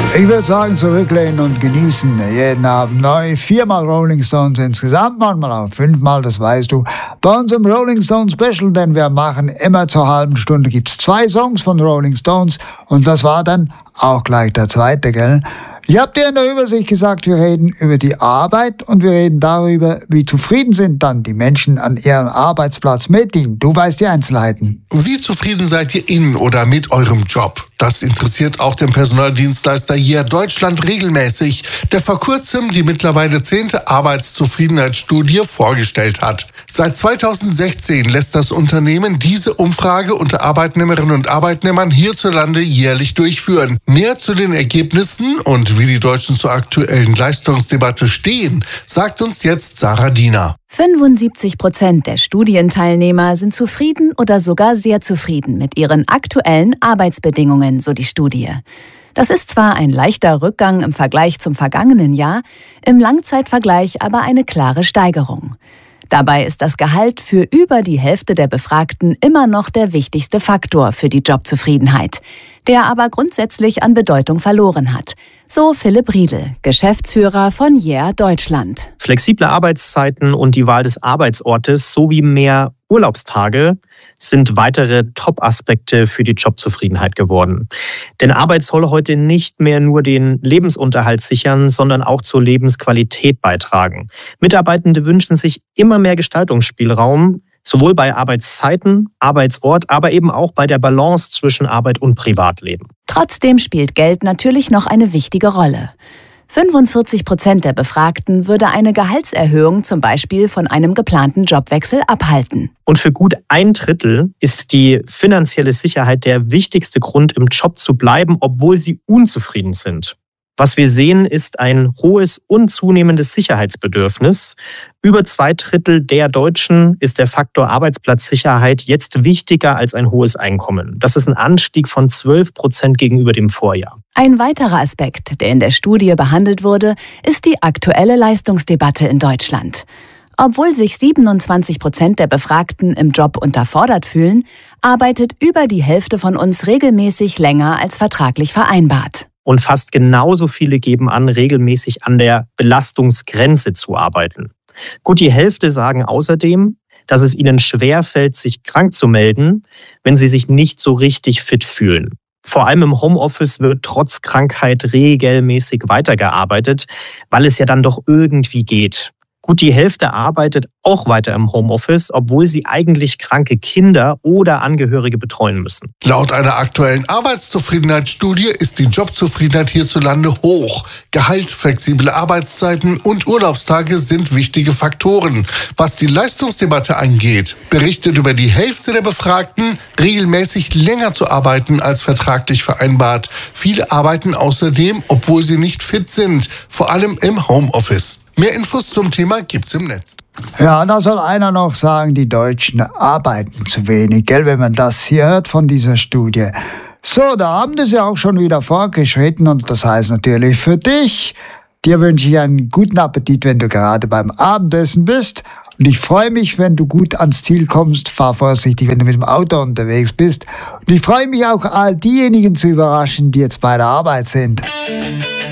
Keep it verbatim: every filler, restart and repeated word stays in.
Ich würde sagen, zurücklehnen und genießen. Jeden Abend neu. Viermal Rolling Stones insgesamt, manchmal auch fünfmal, das weißt du. Bei unserem Rolling Stones Special, denn wir machen immer zur halben Stunde, gibt's zwei Songs von Rolling Stones. Und das war dann auch gleich der zweite, gell? Ich habe dir in der Übersicht gesagt, wir reden über die Arbeit und wir reden darüber, wie zufrieden sind dann die Menschen an ihrem Arbeitsplatz mit ihnen. Du weißt die Einzelheiten. Wie zufrieden seid ihr in oder mit eurem Job? Das interessiert auch den Personaldienstleister Year Deutschland regelmäßig, der vor kurzem die mittlerweile zehnte Arbeitszufriedenheitsstudie vorgestellt hat. Seit zweitausendsechzehn lässt das Unternehmen diese Umfrage unter Arbeitnehmerinnen und Arbeitnehmern hierzulande jährlich durchführen. Mehr zu den Ergebnissen und wie die Deutschen zur aktuellen Leistungsdebatte stehen, sagt uns jetzt Sarah Diener. fünfundsiebzig Prozent der Studienteilnehmer sind zufrieden oder sogar sehr zufrieden mit ihren aktuellen Arbeitsbedingungen, so die Studie. Das ist zwar ein leichter Rückgang im Vergleich zum vergangenen Jahr, im Langzeitvergleich aber eine klare Steigerung. Dabei ist das Gehalt für über die Hälfte der Befragten immer noch der wichtigste Faktor für die Jobzufriedenheit, der aber grundsätzlich an Bedeutung verloren hat. So Philipp Riedel, Geschäftsführer von Year Deutschland. Flexible Arbeitszeiten und die Wahl des Arbeitsortes sowie mehr Urlaubstage sind weitere Top-Aspekte für die Jobzufriedenheit geworden. Denn Arbeit soll heute nicht mehr nur den Lebensunterhalt sichern, sondern auch zur Lebensqualität beitragen. Mitarbeitende wünschen sich immer mehr Gestaltungsspielraum, sowohl bei Arbeitszeiten, Arbeitsort, aber eben auch bei der Balance zwischen Arbeit und Privatleben. Trotzdem spielt Geld natürlich noch eine wichtige Rolle. fünfundvierzig Prozent der Befragten würde eine Gehaltserhöhung zum Beispiel von einem geplanten Jobwechsel abhalten. Und für gut ein Drittel ist die finanzielle Sicherheit der wichtigste Grund, im Job zu bleiben, obwohl sie unzufrieden sind. Was wir sehen, ist ein hohes und zunehmendes Sicherheitsbedürfnis. Über zwei Drittel der Deutschen ist der Faktor Arbeitsplatzsicherheit jetzt wichtiger als ein hohes Einkommen. Das ist ein Anstieg von zwölf Prozent gegenüber dem Vorjahr. Ein weiterer Aspekt, der in der Studie behandelt wurde, ist die aktuelle Leistungsdebatte in Deutschland. Obwohl sich siebenundzwanzig Prozent der Befragten im Job unterfordert fühlen, arbeitet über die Hälfte von uns regelmäßig länger als vertraglich vereinbart. Und fast genauso viele geben an, regelmäßig an der Belastungsgrenze zu arbeiten. Gut die Hälfte sagen außerdem, dass es ihnen schwerfällt, sich krank zu melden, wenn sie sich nicht so richtig fit fühlen. Vor allem im Homeoffice wird trotz Krankheit regelmäßig weitergearbeitet, weil es ja dann doch irgendwie geht. Gut die Hälfte arbeitet auch weiter im Homeoffice, obwohl sie eigentlich kranke Kinder oder Angehörige betreuen müssen. Laut einer aktuellen Arbeitszufriedenheitsstudie ist die Jobzufriedenheit hierzulande hoch. Gehalt, flexible Arbeitszeiten und Urlaubstage sind wichtige Faktoren. Was die Leistungsdebatte angeht, berichtet über die Hälfte der Befragten, regelmäßig länger zu arbeiten als vertraglich vereinbart. Viele arbeiten außerdem, obwohl sie nicht fit sind, vor allem im Homeoffice. Mehr Infos zum Thema gibt's im Netz. Ja, da soll einer noch sagen, die Deutschen arbeiten zu wenig, gell, wenn man das hier hört von dieser Studie. So, der Abend ist ja auch schon wieder fortgeschritten und das heißt natürlich für dich. Dir wünsche ich einen guten Appetit, wenn du gerade beim Abendessen bist. Und ich freue mich, wenn du gut ans Ziel kommst. Fahr vorsichtig, wenn du mit dem Auto unterwegs bist. Und ich freue mich auch, all diejenigen zu überraschen, die jetzt bei der Arbeit sind.